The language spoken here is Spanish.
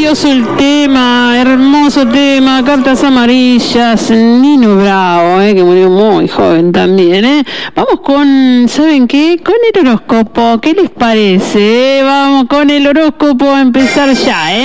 precioso el tema, hermoso tema, cartas amarillas, Nino Bravo, que murió muy joven también, Vamos con, ¿saben qué? Con el horóscopo, ¿qué les parece? Vamos con el horóscopo a empezar ya,